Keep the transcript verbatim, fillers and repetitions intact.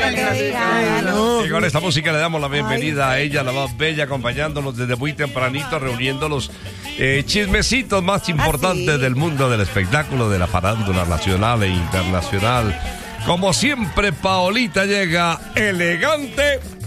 Y con esta música le damos la bienvenida a ella, la más bella, acompañándonos desde muy tempranito, reuniendo los eh, chismecitos más importantes ¿Ah, sí? del mundo del espectáculo, de la farándula nacional e internacional. Como siempre, Paolita llega elegante